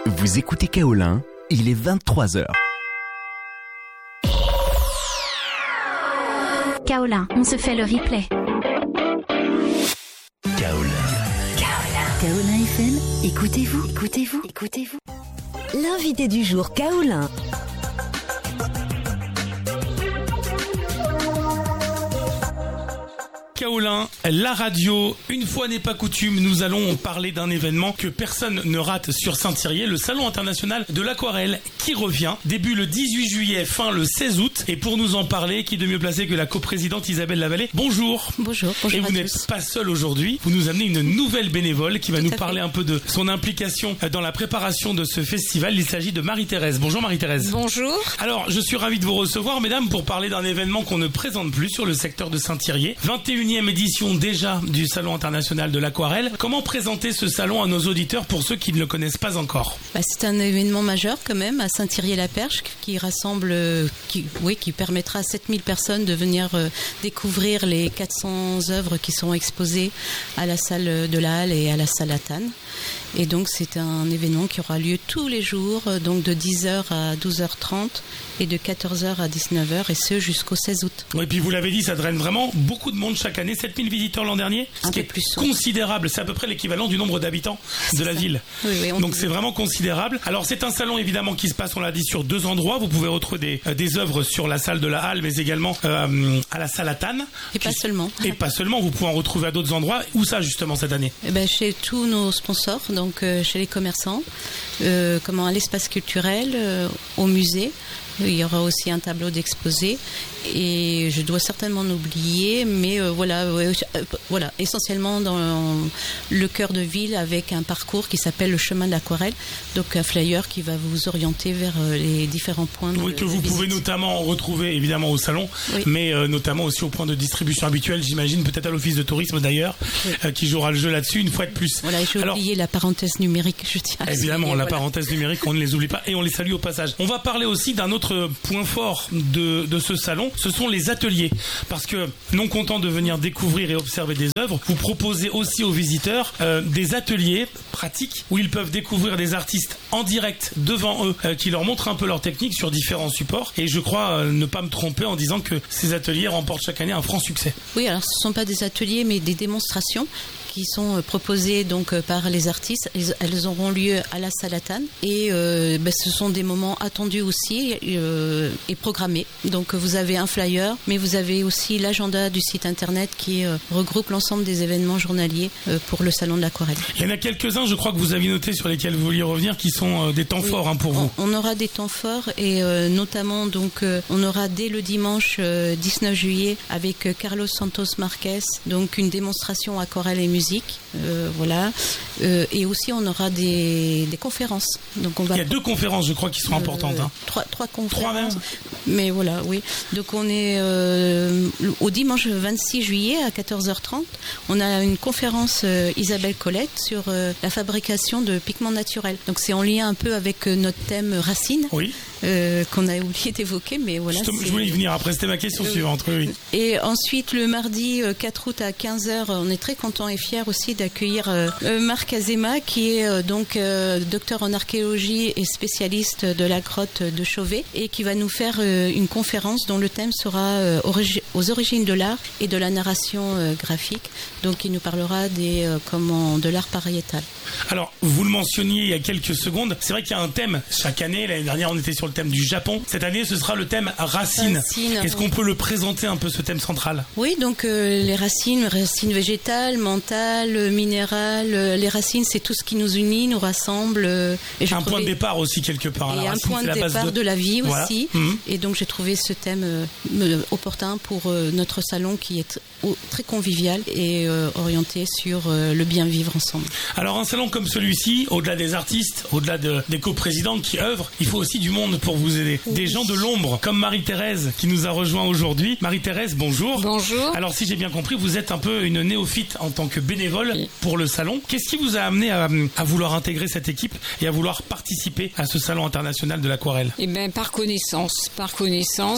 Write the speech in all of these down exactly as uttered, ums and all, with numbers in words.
Vous écoutez Kaolin, il est vingt-trois heures. Kaolin, on se fait le replay. Kaolin. Kaolin. Kaolin F M, écoutez-vous, écoutez-vous, écoutez-vous. L'invité du jour, Kaolin. Kaolin, la radio, une fois n'est pas coutume, nous allons parler d'un événement que personne ne rate sur Saint-Thirier, le Salon international de l'aquarelle qui revient, début le dix-huit juillet, fin le seize août. Et pour nous en parler, qui de mieux placé que la coprésidente Isabelle Lavallée. Bonjour. Bonjour, bonjour. Et vous n'êtes tous. pas seul aujourd'hui, vous nous amenez une nouvelle bénévole qui va Tout nous à parler fait. un peu de son implication dans la préparation de ce festival. Il s'agit de Marie-Thérèse. Bonjour Marie-Thérèse. Bonjour. Alors, je suis ravi de vous recevoir, mesdames, pour parler d'un événement qu'on ne présente plus sur le secteur de Saint-Thirier. vingt et unième édition déjà du Salon international de l'aquarelle. Comment présenter ce salon à nos auditeurs pour ceux qui ne le connaissent pas encore? Bah, c'est un événement majeur quand même à Saint-Thirier-la-Perche qui rassemble, euh, qui, oui, qui permettra à sept mille personnes de venir euh, découvrir les quatre cents œuvres qui sont exposées à la salle de la Halle et à la salle Atane. Et donc c'est un événement qui aura lieu tous les jours, euh, donc de dix heures à douze heures trente et de quatorze heures à dix-neuf heures, et ce jusqu'au seize août. Et puis vous l'avez dit, ça draine vraiment beaucoup de monde chaque année. sept mille visiteurs l'an dernier, ce Un qui peu est plus, oui. considérable. C'est à peu près l'équivalent du nombre d'habitants de C'est la ça. ville. Oui, oui, on Donc peut- c'est vraiment considérable. Alors c'est un salon évidemment qui se passe, on l'a dit, sur deux endroits. Vous pouvez retrouver des, euh, des œuvres sur la salle de la Halle, mais également euh, à la salle Atane. Et pas Qui- seulement. Et pas seulement, vous pouvez en retrouver à d'autres endroits. Où ça justement cette année? Eh ben, chez tous nos sponsors, donc euh, chez les commerçants, euh, comment à l'espace culturel, euh, au musée. Il y aura aussi un tableau d'exposé et je dois certainement en oublier, mais euh, voilà, ouais, euh, voilà, essentiellement dans le cœur de ville avec un parcours qui s'appelle le chemin de l'aquarelle, donc un flyer qui va vous orienter vers euh, les différents points de, Oui, que de vous visite. pouvez notamment retrouver évidemment au salon, Oui. mais euh, notamment aussi au point de distribution habituel, j'imagine, peut-être à l'office de tourisme d'ailleurs, Oui. euh, qui jouera le jeu là-dessus une fois de plus. Voilà, et j'ai Alors, oublié la parenthèse numérique, je tiens à évidemment, souligner, la voilà. parenthèse numérique, on ne les oublie pas et on les salue au passage. On va parler aussi d'un autre point fort de, de ce salon, ce sont les ateliers. Parce que, non content de venir découvrir et observer des œuvres, vous proposez aussi aux visiteurs euh, des ateliers pratiques où ils peuvent découvrir des artistes en direct devant eux, euh, qui leur montrent un peu leur technique sur différents supports. Et je crois euh, ne pas me tromper en disant que ces ateliers remportent chaque année un franc succès. Oui, alors ce ne sont pas des ateliers, mais des démonstrations qui sont euh, proposées donc euh, par les artistes. Elles, elles auront lieu à la salle Atane et euh, ben, ce sont des moments attendus aussi euh, et programmés. Donc vous avez un flyer, mais vous avez aussi l'agenda du site internet qui euh, regroupe l'ensemble des événements journaliers euh, pour le salon de l'aquarelle. Il y en a quelques-uns, je crois que vous aviez noté sur lesquels vous vouliez revenir, qui sont euh, des temps Oui. forts hein, pour vous. On, on aura des temps forts et euh, notamment donc euh, on aura dès le dimanche euh, dix-neuf juillet avec euh, Carlos Santos Marquez, donc une démonstration aquarelle et musique, euh, voilà. Euh, et aussi on aura des, des conférences. Donc on va Il y a deux conférences, je crois, qui sont importantes. euh, Hein. Trois, trois conférences. Trois même. Mais voilà, oui. Donc on est euh, au dimanche vingt-six juillet à quatorze heures trente. On a une conférence euh, Isabelle Colette sur euh, la fabrication de pigments naturels. Donc c'est en lien un peu avec euh, notre thème racines Oui, euh, qu'on a oublié d'évoquer, mais voilà. Justement, c'est- je voulais y venir après, c'était ma question suivante. Oui, oui. Et ensuite, le mardi euh, quatre août à quinze heures, on est très content et fier aussi d'accueillir euh, euh, Marc Azema, qui est euh, donc euh, docteur en archéologie et spécialiste de la grotte de Chauvet, et qui va nous faire euh, une conférence dont le thème sera euh, origi- aux origines de l'art et de la narration euh, graphique. Donc, il nous parlera des, euh, comment, de l'art pariétal. Alors, vous le mentionniez il y a quelques secondes, c'est vrai qu'il y a un thème chaque année. L'année dernière, on était sur le thème du Japon. Cette année, ce sera le thème racines. Racines, Est-ce qu'on peut le présenter un peu, ce thème central? Oui, donc euh, les racines, racines végétales, mentales, minérales, euh, les racines, c'est tout ce qui nous unit, nous rassemble. euh, et je Un point trouvais- de départ aussi, quelque part. Et La un racine, point c'est de la base départ de... la vie Voilà. aussi. Mhm. Et donc j'ai trouvé ce thème euh, me- opportun pour euh, notre salon qui est au- très convivial et euh, orienté sur euh, le bien vivre ensemble. Alors, un salon comme celui-ci, au-delà des artistes, au-delà de, des coprésidents qui œuvrent, il faut aussi du monde pour vous aider. Des gens de l'ombre, comme Marie-Thérèse, qui nous a rejoint aujourd'hui. Marie-Thérèse, bonjour. Bonjour. Alors, si j'ai bien compris, vous êtes un peu une néophyte en tant que bénévole bénévole pour le salon. Qu'est-ce qui vous a amené à, à vouloir intégrer cette équipe et à vouloir participer à ce salon international de l'aquarelle? Eh ben, par connaissance. Par connaissance,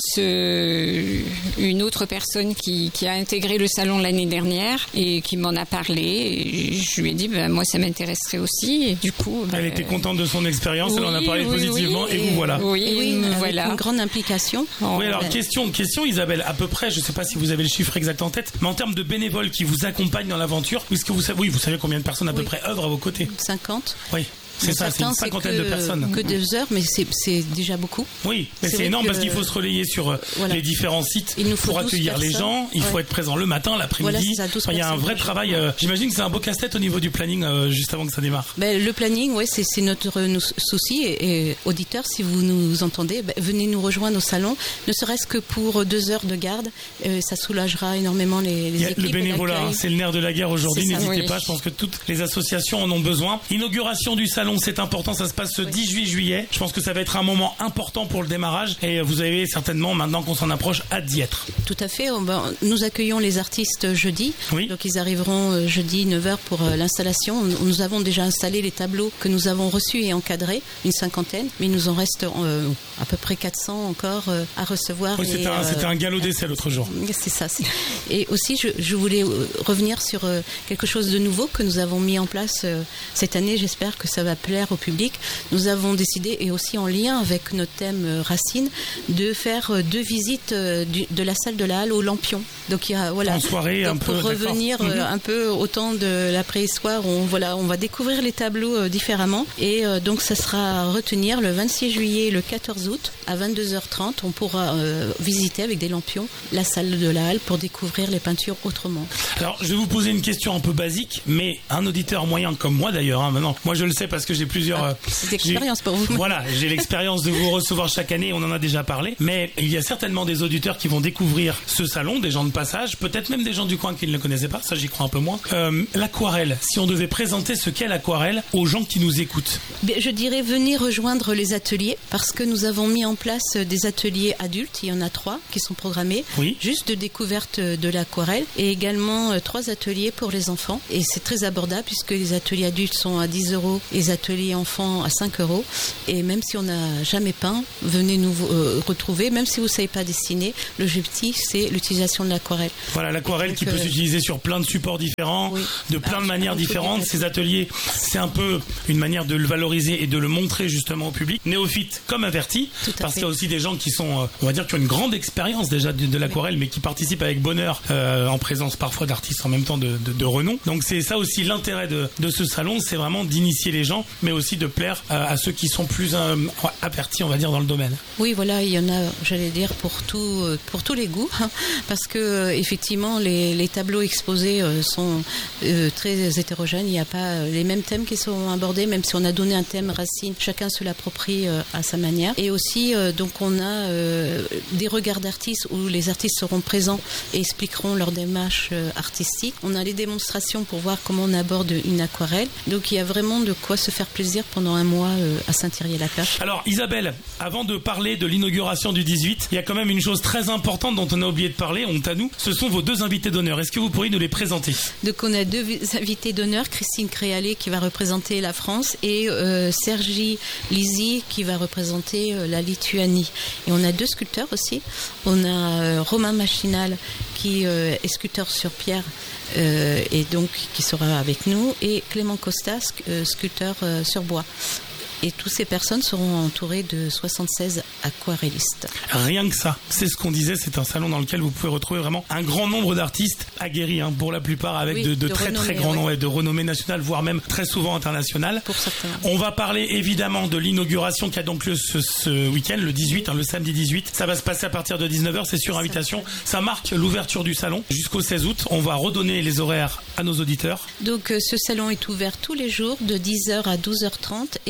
euh, une autre personne qui, qui a intégré le salon l'année dernière et qui m'en a parlé. Et je lui ai dit, ben, moi, ça m'intéresserait aussi. Et du coup, ben, elle était contente de son expérience, oui, elle en a parlé oui, positivement, oui, et, et vous voilà. Oui, et oui, me avec voilà. une grande implication. Oh, oui, alors ben... question, question Isabelle, à peu près, je ne sais pas si vous avez le chiffre exact en tête, mais en termes de bénévoles qui vous accompagnent dans l'aventure, est-ce que vous savez, oui, vous savez combien de personnes à oui. peu près œuvrent à vos côtés? cinquante. Oui. C'est ça, c'est une cinquantaine que, de personnes. Que deux heures, mais c'est, c'est déjà beaucoup. Oui, mais c'est, c'est énorme que... parce qu'il faut se relayer sur voilà. les différents sites pour accueillir les gens. Il ouais. faut être présent le matin, l'après-midi. Voilà, ça, enfin, il y a un vrai travail. Euh, j'imagine que c'est un beau casse-tête au niveau du planning euh, juste avant que ça démarre. Ben, le planning, ouais, c'est, c'est notre nous, souci. Et, et auditeurs, si vous nous entendez, ben, venez nous rejoindre au salon. Ne serait-ce que pour deux heures de garde, euh, ça soulagera énormément les, les équipes. Le bénévolat, c'est le nerf de la guerre aujourd'hui. N'hésitez oui. pas. Je pense que toutes les associations en ont besoin. Inauguration du salon, c'est important. Ça Ça se passe ce dix-huit juillet. Je pense que ça va être un moment important pour le démarrage et vous avez certainement, maintenant qu'on s'en approche, hâte d'y être. Tout à fait. Nous accueillons les artistes jeudi. Oui. Donc ils arriveront jeudi neuf heures pour l'installation. Nous avons déjà installé les tableaux que nous avons reçus et encadrés, une cinquantaine, mais il nous en reste euh, à peu près quatre cents encore euh, à recevoir. Oui, c'était, et, un, euh, c'était un galop d'essai l'autre jour. C'est ça. C'est... Et aussi, je, je voulais revenir sur euh, quelque chose de nouveau que nous avons mis en place euh, cette année. J'espère que ça va plaire au public. Nous avons décidé, et aussi en lien avec notre thème euh, Racine, de faire euh, deux visites euh, du, de la salle de la Halle au Lampion. Donc il y a voilà. En soirée, donc, un pour peu. revenir euh, mm-hmm. un peu au temps de la préhistoire, on voilà, on va découvrir les tableaux euh, différemment. Et euh, donc ça sera à retenir le vingt-six juillet et le quatorze août à vingt-deux heures trente. On pourra euh, visiter avec des lampions la salle de la Halle pour découvrir les peintures autrement. Alors je vais vous poser une question un peu basique, mais un auditeur moyen comme moi d'ailleurs. Hein, maintenant, moi je le sais parce que j'ai plusieurs. Ah, c'est expérience pour vous. Voilà, j'ai l'expérience de vous recevoir chaque année, on en a déjà parlé, mais il y a certainement des auditeurs qui vont découvrir ce salon, des gens de passage, peut-être même des gens du coin qui ne le connaissaient pas, ça j'y crois un peu moins. Euh, l'aquarelle, si on devait présenter ce qu'est l'aquarelle aux gens qui nous écoutent. Je dirais venez rejoindre les ateliers, parce que nous avons mis en place des ateliers adultes, il y en a trois qui sont programmés, oui. juste de découverte de l'aquarelle, et également euh, trois ateliers pour les enfants, et c'est très abordable puisque les ateliers adultes sont à dix euros, les ateliers enfants à cinq euros. Et même si on n'a jamais peint, venez nous euh, retrouver. Même si vous ne savez pas dessiner, l'objectif c'est l'utilisation de l'aquarelle. Voilà, l'aquarelle donc, qui euh... peut s'utiliser sur plein de supports différents, oui. de plein ah, de manières différentes. Ces ateliers, c'est un peu une manière de le valoriser et de le montrer justement au public, néophyte comme averti, parce qu'il y a aussi des gens qui sont, on va dire, qui ont une grande expérience déjà de, de l'aquarelle, oui. mais qui participent avec bonheur euh, en présence parfois d'artistes en même temps de, de, de renom. Donc c'est ça aussi l'intérêt de, de ce salon, c'est vraiment d'initier les gens, mais aussi de plaire euh, à ceux qui sont plus euh, avertis, on va dire, dans le domaine. Oui, voilà, il y en a, j'allais dire, pour tout, pour tous les goûts, hein, parce que euh, effectivement, les, les tableaux exposés euh, sont euh, très hétérogènes. Il n'y a pas les mêmes thèmes qui sont abordés, même si on a donné un thème Racine, chacun se l'approprie euh, à sa manière. Et aussi, euh, donc, on a euh, des regards d'artistes où les artistes seront présents et expliqueront leur démarche euh, artistique. On a les démonstrations pour voir comment on aborde une aquarelle. Donc, il y a vraiment de quoi se faire plaisir pendant un mois euh, à Saint-Thierry-la-Perche. Alors Isabelle, avant de parler de l'inauguration du dix-huit, il y a quand même une chose très importante dont on a oublié de parler, honte à nous, ce sont vos deux invités d'honneur. Est-ce que vous pourriez nous les présenter? Donc on a deux invités d'honneur, Christine Créalet qui va représenter la France et euh, Sergi Lisi qui va représenter euh, la Lituanie. Et on a deux sculpteurs aussi. On a euh, Romain Machinal qui euh, est sculpteur sur pierre euh, et donc qui sera avec nous, et Clément Costa, euh, sculpteur euh, sur bois. Et toutes ces personnes seront entourées de soixante-seize aquarellistes. Rien que ça, c'est ce qu'on disait, c'est un salon dans lequel vous pouvez retrouver vraiment un grand nombre d'artistes aguerris, hein, pour la plupart avec oui, de, de, de très renommée, très grands noms, ouais. de renommée nationale, voire même très souvent internationale. Pour certains. On va parler évidemment de l'inauguration qui a donc lieu ce, ce week-end, le dix-huit, hein, le samedi dix-huit. Ça va se passer à partir de dix-neuf heures, c'est sur invitation. Ça marque l'ouverture du salon jusqu'au seize août. On va redonner les horaires à nos auditeurs. Donc euh, ce salon est ouvert tous les jours de dix heures à douze heures trente et de quatorze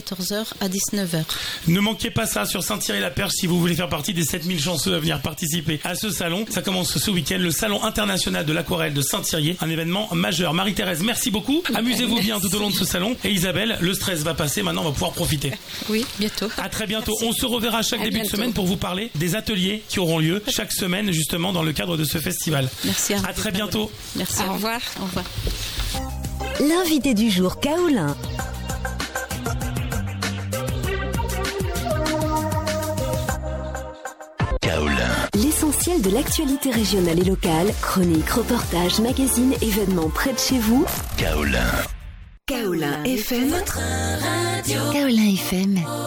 quatorze heures à dix-neuf heures. Ne manquez pas ça sur Saint-Thierry-la-Perche si vous voulez faire partie des sept mille chanceux à venir participer à ce salon. Ça commence ce week-end, le Salon international de l'aquarelle de Saint-Thierry, un événement majeur. Marie-Thérèse, merci beaucoup. Amusez-vous bien tout au long de ce salon. Et Isabelle, le stress va passer, maintenant on va pouvoir profiter. Oui, bientôt. À très bientôt. Merci. On se reverra chaque à début bientôt. de semaine pour vous parler des ateliers qui auront lieu chaque semaine justement dans le cadre de ce festival. Merci à vous. À très bientôt. Merci. Au revoir. Au revoir. L'invité du jour Kaolin. Kaolin. L'essentiel de l'actualité régionale et locale, chroniques, reportages, magazines, événements près de chez vous. Kaolin. Kaolin F M. Votre radio. Kaolin F M.